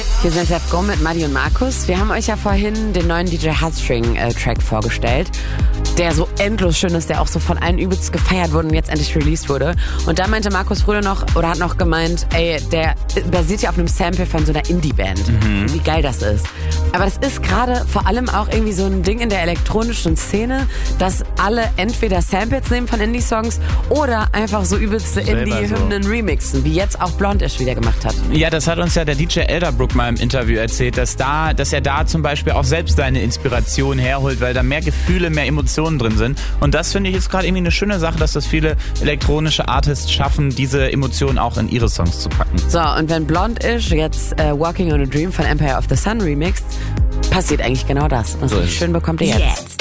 Hier sind Seth Go mit Maddie und Markus. Wir haben euch ja vorhin den neuen DJ Heartstring-Track vorgestellt, der so endlos schön ist, der auch so von allen übelst gefeiert wurde und jetzt endlich released wurde. Und da meinte Markus früher noch, oder hat noch gemeint, ey, der basiert ja auf einem Sample von so einer Indie-Band. Wie geil das ist. Aber das ist gerade vor allem auch irgendwie so ein Ding in der elektronischen Szene, dass alle entweder Samples nehmen von Indie-Songs oder einfach so übelste Indie-Hymnen remixen, wie jetzt auch Blondish wieder gemacht hat. Ja, das hat uns ja der DJ Elderbrook mal im Interview erzählt, dass er da zum Beispiel auch selbst seine Inspiration herholt, weil da mehr Gefühle, mehr Emotionen drin sind. Und das finde ich jetzt gerade irgendwie eine schöne Sache, dass das viele elektronische Artists schaffen, diese Emotionen auch in ihre Songs zu packen. So, und wenn Blondish jetzt Walking on a Dream von Empire of the Sun remixt, passiert eigentlich genau das. Und so schön bekommt ihr jetzt.